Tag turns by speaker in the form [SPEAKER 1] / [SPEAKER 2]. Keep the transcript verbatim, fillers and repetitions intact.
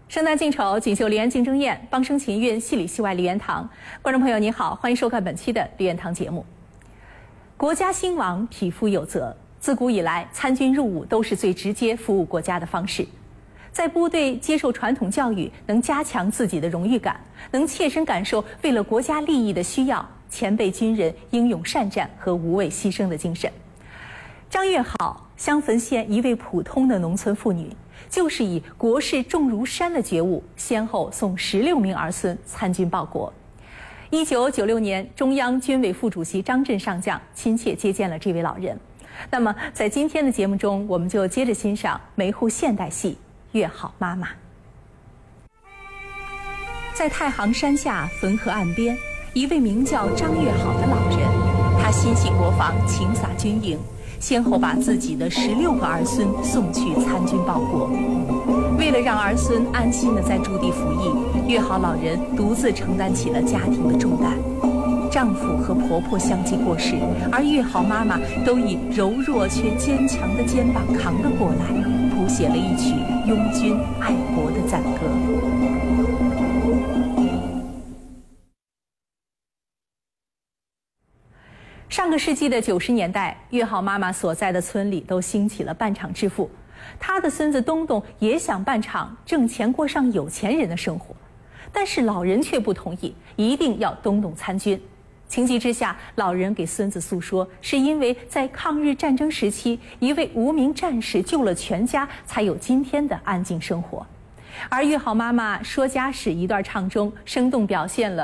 [SPEAKER 1] 生旦净丑，锦绣梨园竞争宴，邦声琴韵，戏里戏外梨园堂。观众朋友您好，欢迎收看本期的梨园堂节目。国家兴亡，匹夫有责。自古以来，参军入伍都是最直接服务国家的方式。在部队接受传统教育，能加强自己的荣誉感，能切身感受为了国家利益的需要，前辈军人英勇善战和无畏牺牲的精神。张月好，襄汾县一位普通的农村妇女，就是以国事重如山的觉悟，先后送十六名儿孙参军报国。一九九六年，中央军委副主席张震上将亲切接见了这位老人。那么，在今天的节目中，我们就接着欣赏梅沪现代戏《月好妈妈》。在太行山下汾河岸边，一位名叫张月好的老人，他心系国防，勤洒军营，先后把自己的十六个儿孙送去参军报国。为了让儿孙安心地在驻地服役，月好老人独自承担起了家庭的重担。丈夫和婆婆相继过世，而月好妈妈都以柔弱却坚强的肩膀扛了过来，谱写了一曲拥军爱国的赞歌。上个世纪的九十年代，月好妈妈所在的村里都兴起了办厂致富，她的孙子东东也想办厂挣钱，过上有钱人的生活，但是老人却不同意，一定要东东参军。情急之下，老人给孙子诉说，是因为在抗日战争时期，一位无名战士救了全家，才有今天的安静生活。而月好妈妈说家史一段唱中，生动表现了